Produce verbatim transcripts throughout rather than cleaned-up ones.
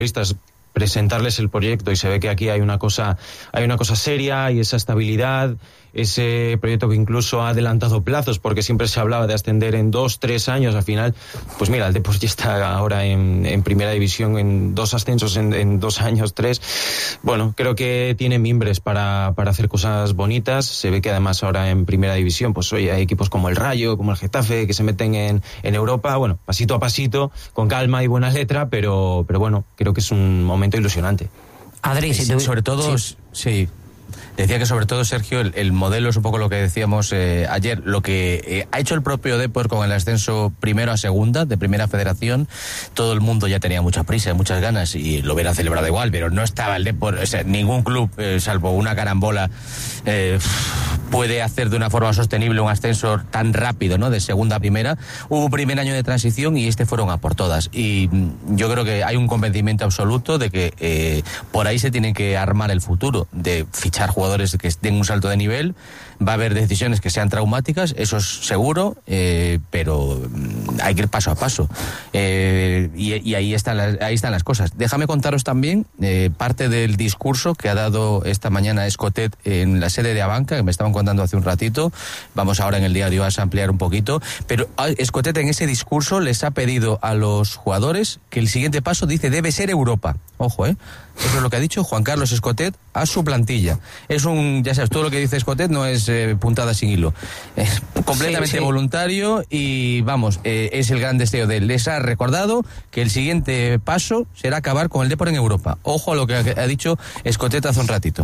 presentarles el proyecto y se ve que aquí hay una cosa, hay una cosa seria, hay esa estabilidad, ese proyecto que incluso ha adelantado plazos, porque siempre se hablaba de ascender en dos, tres años. Al final, pues mira, el Depor ya está ahora en, en primera división, en dos ascensos en, en dos años, tres. Bueno, creo que tiene mimbres para, para hacer cosas bonitas. Se ve que además ahora en primera división, pues oye, hay equipos como el Rayo, como el Getafe, que se meten en, en Europa, bueno, pasito a pasito, con calma y buena letra, pero, pero bueno, creo que es un momento ilusionante. Adri, si sí, tú... sobre todo, sí. sí. Decía que sobre todo, Sergio, el, el modelo es un poco lo que decíamos eh, ayer, lo que eh, ha hecho el propio Depor con el ascenso primero a segunda, de primera federación. Todo el mundo ya tenía mucha prisa, muchas ganas, y lo hubiera celebrado igual, pero no estaba el Depor, o sea, ningún club, eh, salvo una carambola, eh, puede hacer de una forma sostenible un ascenso tan rápido, ¿no?, de segunda a primera. Hubo un primer año de transición y este fueron a por todas, y yo creo que hay un convencimiento absoluto de que eh, por ahí se tiene que armar el futuro, de fichar jugadores que den un salto de nivel. Va a haber decisiones que sean traumáticas, eso es seguro, eh, pero hay que ir paso a paso, eh, y, y ahí están las, ahí están las cosas. Déjame contaros también eh, parte del discurso que ha dado esta mañana Escotet en la sede de Abanca, que me estaban contando hace un ratito. Vamos ahora en el diario a ampliar un poquito, pero Escotet en ese discurso les ha pedido a los jugadores que el siguiente paso, dice, debe ser Europa. Ojo, eh eso es lo que ha dicho Juan Carlos Escotet a su plantilla. Es un, ya sabes, todo lo que dice Escotet no es eh, puntada sin hilo, es completamente sí, sí. voluntario, y vamos, eh, es el gran deseo de él. Les ha recordado que el siguiente paso será acabar con el Depor en Europa. Ojo a lo que ha, ha dicho Escotet hace un ratito.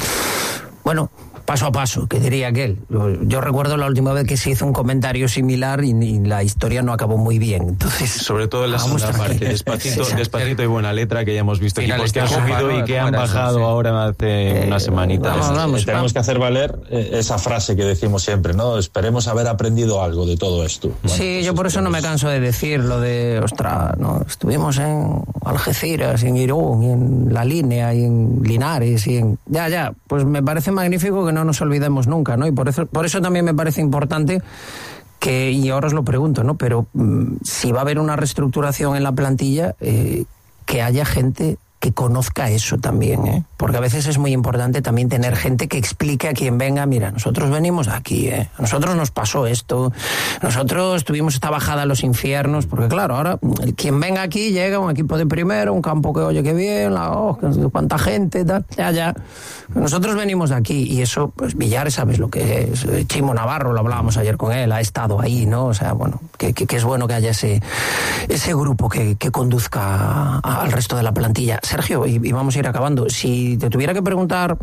Bueno, paso a paso, que diría aquel. Yo recuerdo la última vez que se hizo un comentario similar y, y la historia no acabó muy bien. Entonces, sobre todo en la segunda parte, despacito, despacito y buena letra, que ya hemos visto equipos que han subido y que han bajado sí. ahora hace eh, una semanita. Vamos, vamos, vamos, tenemos vamos. que hacer valer esa frase que decimos siempre, ¿no? Esperemos haber aprendido algo de todo esto. Bueno, sí, pues yo por eso no me canso de decir lo de, ostras, ¿no? Estuvimos en Algeciras, en Irún, y en La Línea, y en Linares, y en... Ya, ya, pues me parece magnífico que no nos olvidemos nunca, ¿no? Y por eso, por eso también me parece importante que, y ahora os lo pregunto, ¿no? Pero mmm, si va a haber una reestructuración en la plantilla, eh, que haya gente que conozca eso también, ¿eh? Porque a veces es muy importante también tener gente que explique a quien venga, mira, nosotros venimos de aquí, ¿eh? A nosotros nos pasó esto, nosotros tuvimos esta bajada a los infiernos, porque claro, ahora quien venga aquí llega un equipo de primero, un campo que oye que bien, la, oh, cuánta gente, tal, ya, ya. Nosotros venimos de aquí, y eso, pues Villares, sabes lo que es, Chimo Navarro, lo hablábamos ayer con él, ha estado ahí, ¿no? O sea, bueno, que, que, que es bueno que haya ese, ese grupo que, que conduzca a, al resto de la plantilla. Sergio, y, y vamos a ir acabando, si te tuviera que preguntar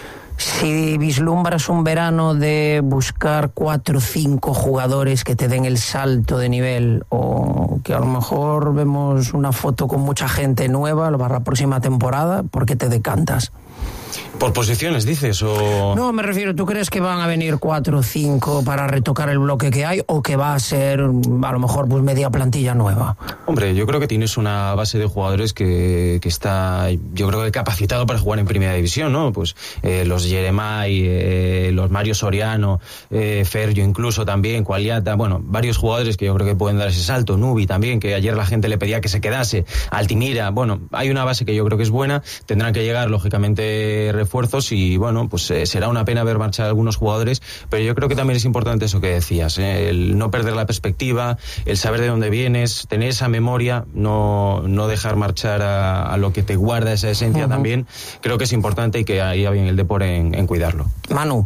si vislumbras un verano de buscar cuatro o cinco jugadores que te den el salto de nivel, o que a lo mejor vemos una foto con mucha gente nueva para la próxima temporada, ¿por qué te decantas? ¿Por posiciones dices o...? No, me refiero, ¿tú crees que van a venir cuatro o cinco para retocar el bloque que hay, o que va a ser a lo mejor pues media plantilla nueva? Hombre, yo creo que tienes una base de jugadores que, que está, yo creo que capacitado para jugar en primera división, ¿no? Pues eh, los Jeremai, eh, los Mario Soriano, eh, Fergio incluso también, Qualiata, bueno, varios jugadores que yo creo que pueden dar ese salto. Nubi también, que ayer la gente le pedía que se quedase, Altimira, bueno, hay una base que yo creo que es buena, tendrán que llegar lógicamente refuerzos, y bueno, pues eh, será una pena ver marchar algunos jugadores, pero yo creo que también es importante eso que decías, ¿eh? El no perder la perspectiva, el saber de dónde vienes, tener esa memoria, no, no dejar marchar a, a lo que te guarda esa esencia. Uh-huh. También creo que es importante, y que haría bien el Depor en, en cuidarlo. Manu.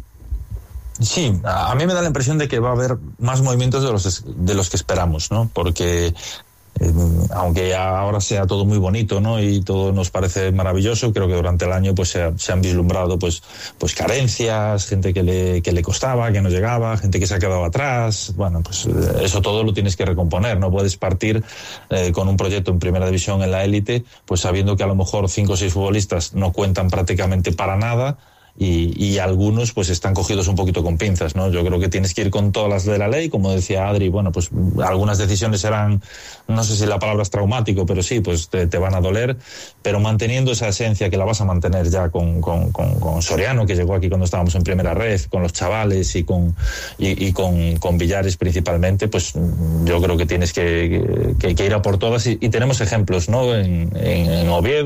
Sí, a mí me da la impresión de que va a haber más movimientos de los, de los que esperamos, ¿no? Porque Eh, aunque ahora sea todo muy bonito, ¿no? Y todo nos parece maravilloso, creo que durante el año pues se, ha, se han vislumbrado pues pues carencias, gente que le que le costaba, que no llegaba, gente que se ha quedado atrás. Bueno, pues eso todo lo tienes que recomponer, no puedes partir eh, con un proyecto en primera división en la élite, pues sabiendo que a lo mejor cinco o seis futbolistas no cuentan prácticamente para nada, y, y algunos pues están cogidos un poquito con pinzas, ¿no? Yo creo que tienes que ir con todas las de la ley, como decía Adri, bueno, pues algunas decisiones serán, no sé si la palabra es traumático, pero sí, pues te, te van a doler, pero manteniendo esa esencia que la vas a mantener ya con, con, con, con Soriano, que llegó aquí cuando estábamos en primera red, con los chavales y con, y, y con, con Villares principalmente, pues yo creo que tienes que, que, que ir a por todas y, y tenemos ejemplos, ¿no? En, en, en Oviedo,